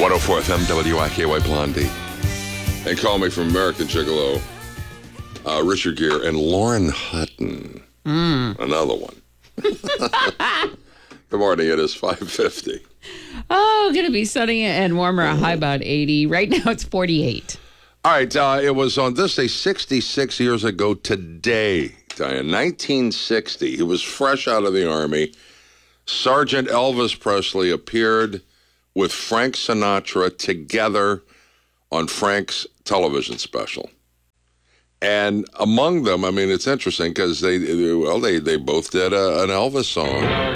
104 FM WIKY Blondie. And call me from American Gigolo. Richard Gere and Lauren Hutton. Another one. Good morning. It is 5:50. Oh, going to be sunny and warmer. A high about 80. Right now it's 48. All right. It was on this day 66 years ago today, Diane, 1960. He was fresh out of the Army. Sergeant Elvis Presley appeared with Frank Sinatra together on Frank's television special. And among them, I mean, it's interesting because they both did an Elvis song.